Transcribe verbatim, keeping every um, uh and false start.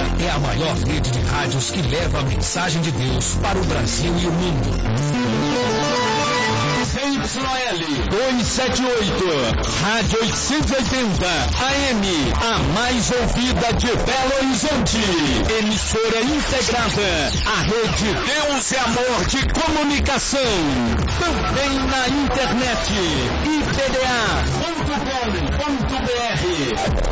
é a maior rede de rádios que leva a mensagem de Deus para o Brasil e o mundo. Y L duzentos e setenta e oito, Rádio oitocentos e oitenta, A M, a mais ouvida de Belo Horizonte. Emissora integrada à rede Deus é Amor de Comunicação. Também na internet, I P D A ponto com ponto B R.